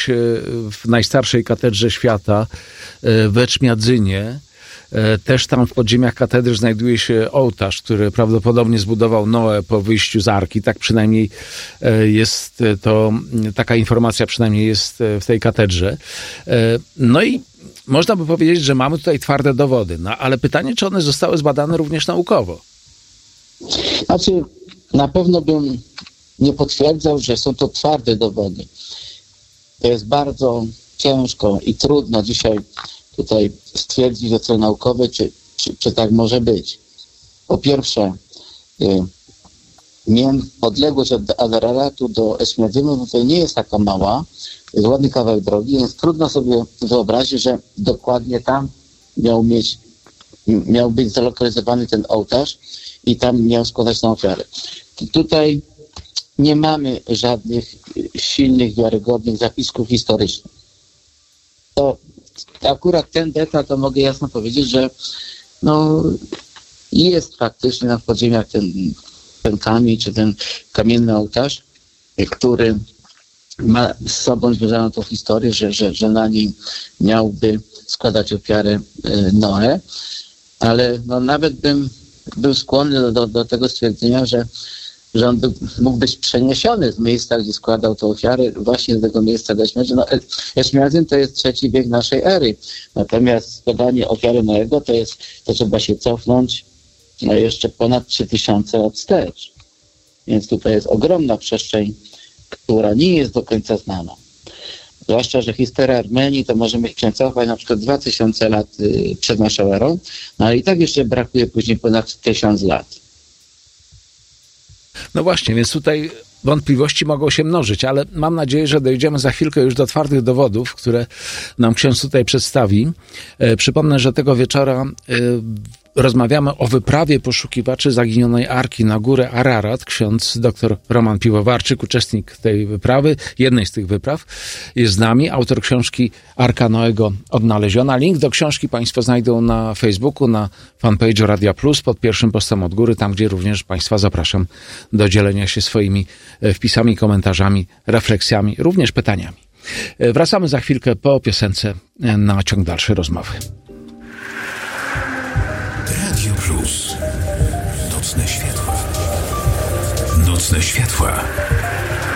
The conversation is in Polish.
być w najstarszej katedrze świata, w Eczmiadzynie. Też tam w podziemiach katedry znajduje się ołtarz, który prawdopodobnie zbudował Noe po wyjściu z Arki. Tak przynajmniej jest to, taka informacja przynajmniej jest w tej katedrze. No i można by powiedzieć, że mamy tutaj twarde dowody, no, ale pytanie, czy one zostały zbadane również naukowo? Znaczy, na pewno bym nie potwierdzał, że są to twarde dowody. To jest bardzo ciężko i trudno dzisiaj tutaj stwierdzić, że to naukowe, czy tak może być. Po pierwsze, odległość od Araratu do Eszmiadzynu to nie jest taka mała, jest ładny kawałek drogi, więc trudno sobie wyobrazić, że dokładnie tam miał być zalokalizowany ten ołtarz i tam miał składać na ofiarę. Tutaj nie mamy żadnych silnych, wiarygodnych zapisków historycznych. To akurat ten detal, to mogę jasno powiedzieć, że jest faktycznie na podziemiach ten kamień, czy ten kamienny ołtarz, który ma z sobą związaną tą historię, że na nim miałby składać ofiarę Noe, ale nawet bym był skłonny do tego stwierdzenia, że on mógł być przeniesiony z miejsca, gdzie składał tę ofiarę, właśnie z tego miejsca do Eszmiadzyn. Eszmiadzyn to jest III wiek naszej ery, natomiast składanie ofiary Noego to trzeba się cofnąć jeszcze ponad 3000 lat wstecz. Więc tutaj jest ogromna przestrzeń, która nie jest do końca znana. Zwłaszcza, że historia Armenii to możemy się cofać na przykład 2000 lat przed naszą erą, ale i tak jeszcze brakuje później ponad 1000 lat. No właśnie, więc tutaj wątpliwości mogą się mnożyć, ale mam nadzieję, że dojdziemy za chwilkę już do twardych dowodów, które nam ksiądz tutaj przedstawi. Przypomnę, że tego wieczora rozmawiamy o wyprawie poszukiwaczy zaginionej Arki na górę Ararat. Ksiądz dr Roman Piwowarczyk, uczestnik tej wyprawy, jednej z tych wypraw, jest z nami. Autor książki Arka Noego odnaleziona. Link do książki Państwo znajdą na Facebooku, na fanpage'u Radia Plus, pod pierwszym postem od góry, tam gdzie również Państwa zapraszam do dzielenia się swoimi wpisami, komentarzami, refleksjami, również pytaniami. Wracamy za chwilkę po piosence na ciąg dalszy rozmowy. Radio Plus. Nocne światła. Nocne światła.